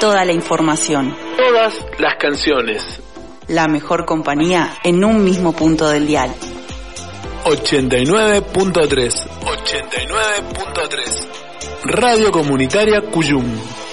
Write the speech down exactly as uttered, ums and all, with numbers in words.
toda la información. Todas las canciones. La mejor compañía en un mismo punto del dial. ochenta y nueve punto tres. ochenta y nueve punto tres. Radio Comunitaria Cuyum.